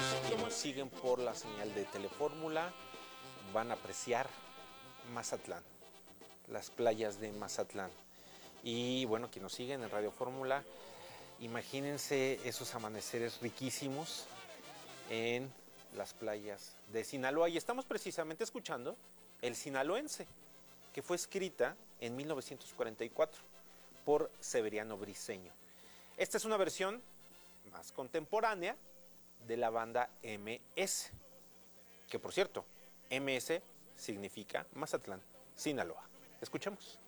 que nos siguen por la señal de Telefórmula van a apreciar Mazatlán, las playas de Mazatlán. Y bueno, quienes nos siguen en Radio Fórmula, imagínense esos amaneceres riquísimos en las playas de Sinaloa. Y estamos precisamente escuchando El Sinaloense, que fue escrita en 1944 por Severiano Briceño. Esta es una versión más contemporánea de la banda MS, que por cierto, MS significa Mazatlán, Sinaloa. Escuchemos.